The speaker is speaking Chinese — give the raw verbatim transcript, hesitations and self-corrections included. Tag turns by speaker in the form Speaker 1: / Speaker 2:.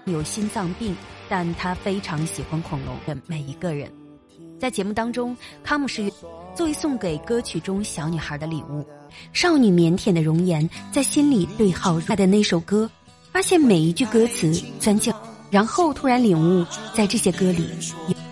Speaker 1: 有心脏病，但他非常喜欢恐龙的每一个人。在节目当中，康姆士作为送给歌曲中小女孩的礼物，少女腼腆的容颜在心里对号入的那首歌，发现每一句歌词钻进，然后突然领悟，在这些歌里有